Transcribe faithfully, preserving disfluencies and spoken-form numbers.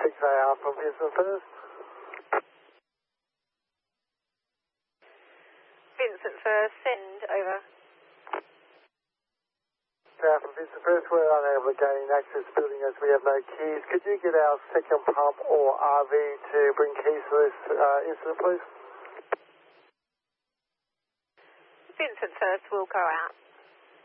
six A R from Vincent First. Vincent First, send over. Tower from Vincent First, we're unable to gain access to the building as we have no keys. Could you get our second pump or R V to bring keys to this uh, incident, please? Vincent First will go out.